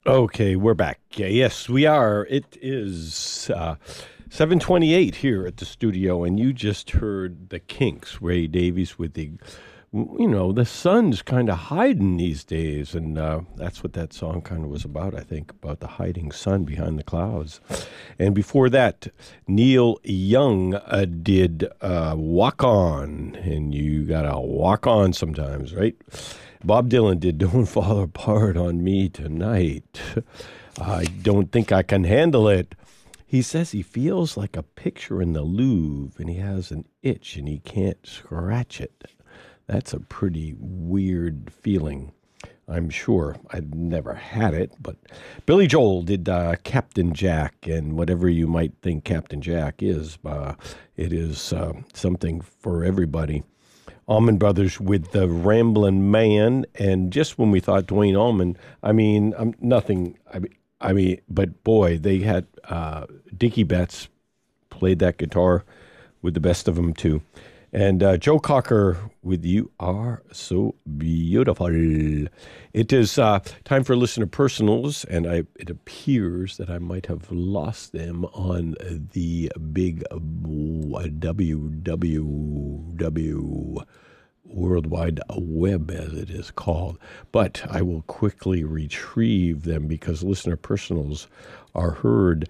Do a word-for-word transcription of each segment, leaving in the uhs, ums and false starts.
Okay, we're back. Yeah, yes, we are. It is uh, seven twenty-eight here at the studio, and you just heard the Kinks, Ray Davies with the, you know, the sun's kind of hiding these days, and uh, that's what that song kind of was about, I think, about the hiding sun behind the clouds. And before that, Neil Young uh, did uh, Walk On, and you got to walk on sometimes, right? Bob Dylan did Don't Fall Apart on Me Tonight. I don't think I can handle it. He says he feels like a picture in the Louvre and he has an itch and he can't scratch it. That's a pretty weird feeling, I'm sure. I've never had it, but Billy Joel did uh, Captain Jack, and whatever you might think Captain Jack is, uh, it is uh, something for everybody. Allman Brothers with the Ramblin' Man, and just when we thought Dwayne Allman, I mean, um, nothing. I mean, I mean, but boy, they had uh, Dickie Betts played that guitar with the best of them too, and uh, Joe Cocker with "You Are So Beautiful." It is uh, time for listener personals, and I, it appears that I might have lost them on the big W W W. World Wide Web, as it is called. But I will quickly retrieve them because listener personals are heard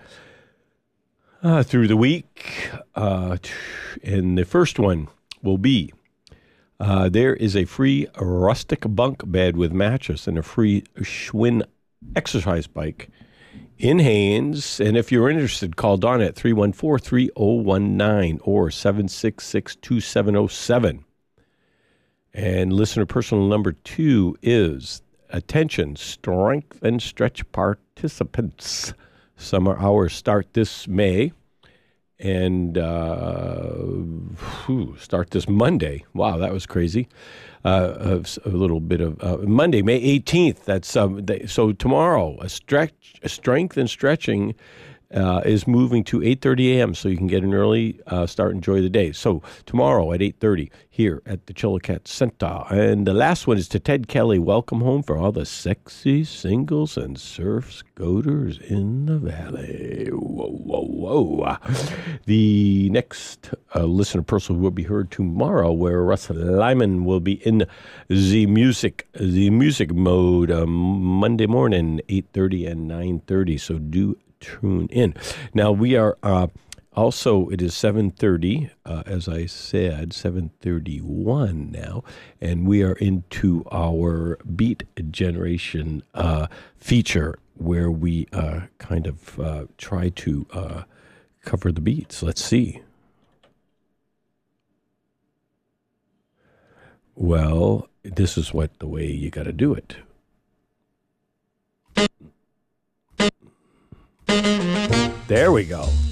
uh, through the week. Uh, and the first one will be uh, there is a free rustic bunk bed with mattress and a free Schwinn exercise bike in Haines. And if you're interested, call Don at three one four, three oh one nine or seven six six, two seven oh seven. And listener personal number two is, attention, strength and stretch participants. Summer hours start this May and uh, whew, start this Monday. Wow, that was crazy. Uh, a, a little bit of uh, Monday, May eighteenth. That's um, they, so tomorrow. A stretch, a strength and stretching uh, is moving to eight thirty a.m. so you can get an early uh, start and enjoy the day. So tomorrow at eight thirty here at the Chilliwack Center. And the last one is to Ted Kelly. Welcome home for all the sexy singles and surf scoters in the valley. Whoa, whoa, whoa. The next uh, listener personal will be heard tomorrow, where Russ Lyman will be in the music, the music mode um, Monday morning, eight thirty and nine thirty. So do tune in. Now we are uh, also, it is seven thirty, uh, as I said, seven thirty-one now, and we are into our Beat Generation uh, feature where we uh, kind of uh, try to uh, cover the beats. Let's see. Well, this is what the way you got to do it. There we go.